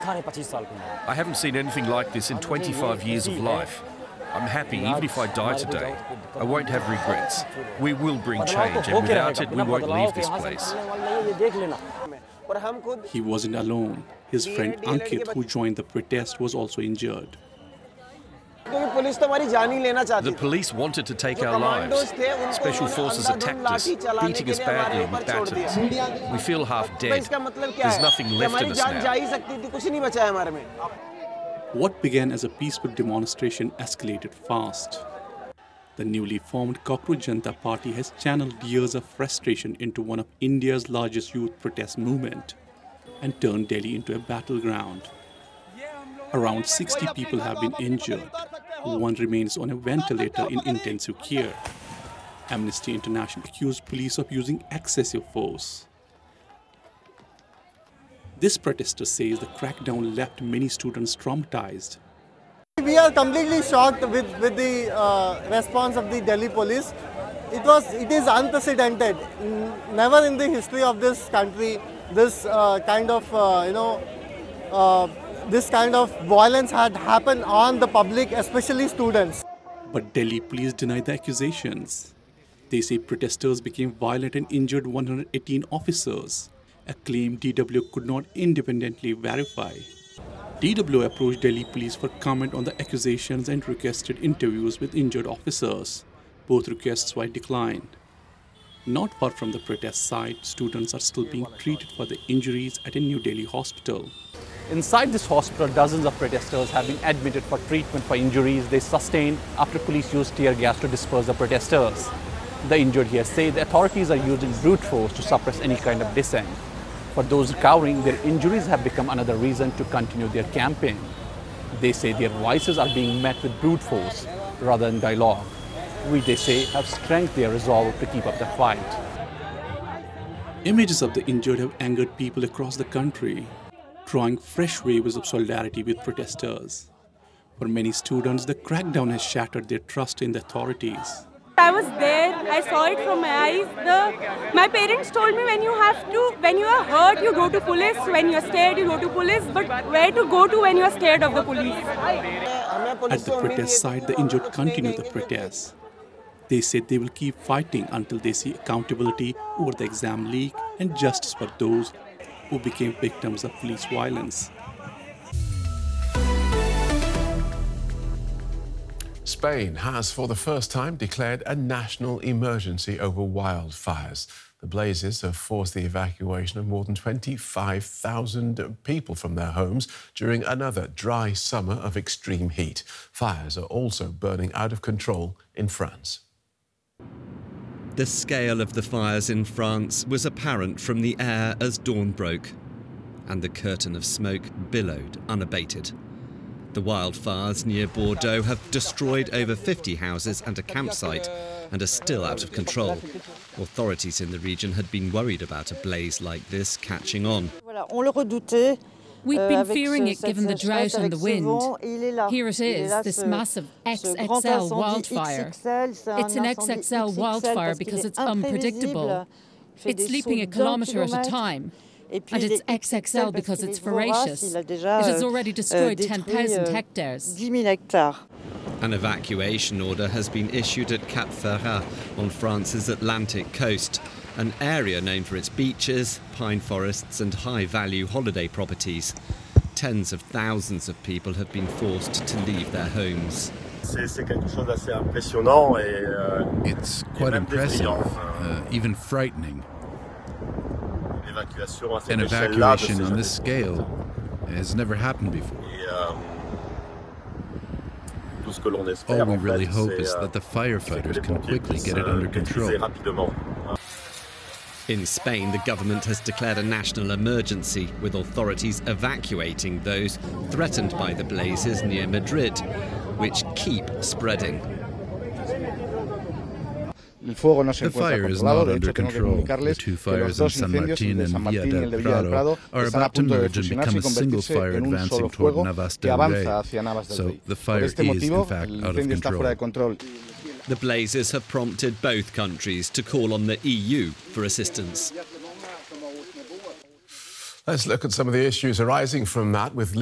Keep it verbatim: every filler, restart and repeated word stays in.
I haven't seen anything like this in twenty-five years of life. I'm happy, even if I die today. I won't have regrets. We will bring change, and without it, we won't leave this place. He wasn't alone. His friend Ankit, who joined the protest, was also injured. The police wanted to take our lives. Special forces attacked us, beating us badly with batons. We feel half dead. There's nothing left in us now. What began as a peaceful demonstration escalated fast. The newly formed Cockroach Janata Party has channeled years of frustration into one of India's largest youth protest movement and turned Delhi into a battleground. Around sixty people have been injured. One remains on a ventilator in intensive care. Amnesty International accused police of using excessive force. This protester says the crackdown left many students traumatized. We are completely shocked with, with the uh, response of the Delhi police. It was, it is unprecedented. Never in the history of this country, this uh, kind of, uh, you know, uh, this kind of violence had happened on the public, especially students. But Delhi police deny the accusations. They say protesters became violent and injured one hundred eighteen officers, a claim D W could not independently verify. D W approached Delhi police for comment on the accusations and requested interviews with injured officers. Both requests were declined. Not far from the protest site, students are still being treated for their injuries at a New Delhi hospital. Inside this hospital, dozens of protesters have been admitted for treatment for injuries they sustained after police used tear gas to disperse the protesters. The injured here say the authorities are using brute force to suppress any kind of dissent. For those recovering, their injuries have become another reason to continue their campaign. They say their voices are being met with brute force rather than dialogue, which they say have strengthened their resolve to keep up the fight. Images of the injured have angered people across the country, drawing fresh waves of solidarity with protesters. For many students, the crackdown has shattered their trust in the authorities. I was there, I saw it from my eyes. The, my parents told me when you have to, when you are hurt, you go to police, when you are scared, you go to police, but where to go to when you are scared of the police? At the protest site, the injured continue the protest. They said they will keep fighting until they see accountability over the exam leak and justice for those who became victims of police violence. Spain has for the first time declared a national emergency over wildfires. The blazes have forced the evacuation of more than twenty-five thousand people from their homes during another dry summer of extreme heat. Fires are also burning out of control in France. The scale of the fires in France was apparent from the air as dawn broke, and the curtain of smoke billowed unabated. The wildfires near Bordeaux have destroyed over fifty houses and a campsite and are still out of control. Authorities in the region had been worried about a blaze like this catching on. We'd been fearing it given the drought and the wind. Here it is, this massive X X L wildfire. It's an X X L wildfire because it's unpredictable. It's leaping a kilometre at a time. And it's X X L because it's voracious. It has already destroyed ten thousand hectares. An evacuation order has been issued at Cap Ferrat on France's Atlantic coast, an area known for its beaches, pine forests and high-value holiday properties. Tens of thousands of people have been forced to leave their homes. It's quite impressive, uh, even frightening. An evacuation on this scale has never happened before. All we really hope is that the firefighters can quickly get it under control. In Spain, the government has declared a national emergency, with authorities evacuating those threatened by the blazes near Madrid, which keep spreading. The fire is not under control. The two fires in San Martin and Villa del Prado are about to merge and become a single fire advancing toward Navas del Rey. So the fire is, in fact, out of control. The blazes have prompted both countries to call on the E U for assistance. Let's look at some of the issues arising from that with